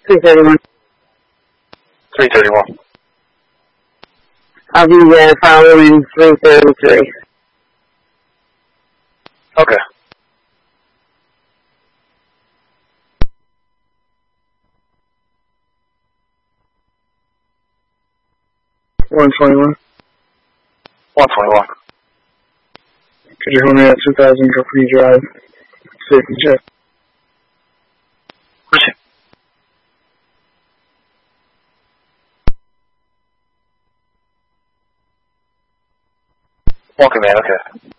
331. 331. I'll be there following 333. Okay. One 121. Could you hold me at 2000 Capri Drive? Safety check. Receive. One command, okay.